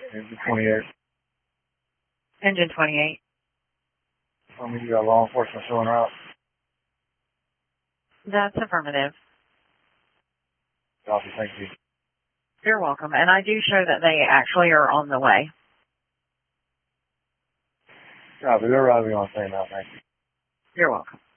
Engine 28. Engine 28. Tell me you got law enforcement showing route. That's affirmative. Copy, thank you. You're welcome. And I do show that they actually are on the way. Copy, they're arriving on scene now, thank you. You're welcome.